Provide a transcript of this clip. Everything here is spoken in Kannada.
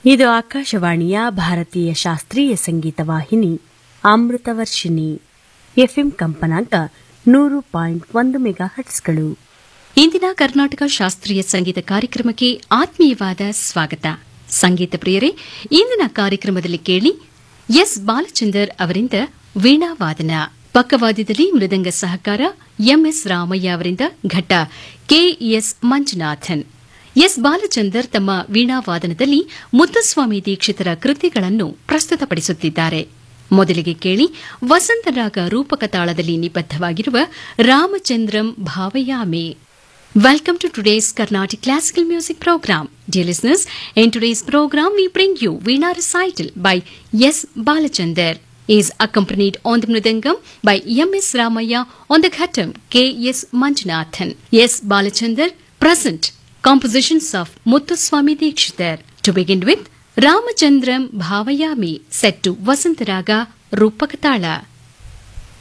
ಇದು ಆಕಾಶವಾಣಿಯ ಭಾರತೀಯ ಶಾಸ್ತ್ರೀಯ ಸಂಗೀತ ವಾಹಿನಿ ಅಮೃತವರ್ಷಿಣಿ ಎಫ್ಎಂ ಕಂಪನಾಂಕ 100.1 ಮೆಗಾಹರ್ಟ್ಸ್ಗಳು. ಇಂದಿನ ಕರ್ನಾಟಕ ಶಾಸ್ತ್ರೀಯ ಸಂಗೀತ ಕಾರ್ಯಕ್ರಮಕ್ಕೆ ಆತ್ಮೀಯವಾದ ಸ್ವಾಗತ. ಸಂಗೀತ ಪ್ರಿಯರೇ, ಇಂದಿನ ಕಾರ್ಯಕ್ರಮದಲ್ಲಿ ಕೇಳಿ ಎಸ್ ಬಾಲಚಂದರ್ ಅವರಿಂದ ವೀಣಾವಾದನ, ಪಕ್ಕವಾದ್ಯದಲ್ಲಿ ಮೃದಂಗ ಸಹಕಾರ ಎಂಎಸ್ ರಾಮಯ್ಯ ಅವರಿಂದ ಘಟ್ಟ ಕೆಎಸ್ ಮಂಜುನಾಥನ್. ಎಸ್ ಬಾಲಚಂದರ್ ತಮ್ಮ ವೀಣಾವಾದನದಲ್ಲಿ ಮುತ್ತುಸ್ವಾಮಿ ದೀಕ್ಷಿತರ ಕೃತಿಗಳನ್ನು ಪ್ರಸ್ತುತಪಡಿಸುತ್ತಿದ್ದಾರೆ. ಮೊದಲಿಗೆ ಕೇಳಿ ವಸಂತರಾಗ ರೂಪಕ ತಾಳದಲ್ಲಿ ನಿಬದ್ಧವಾಗಿರುವ ರಾಮಚಂದ್ರಂ ಭಾವಯಾಮಿ. Welcome to today's Carnatic Classical Music Program. Dear listeners, in today's program we bring you Veena Recital by S. Balachandar. He is accompanied on the Mridangam by M.S. Ramaya, on the Ghattam K.S. Manjunathan. S. Balachandar present compositions of Muthuswami Dikshitar. To begin with, Ramachandram Bhavayami set to Vasantaraga Rupakatala.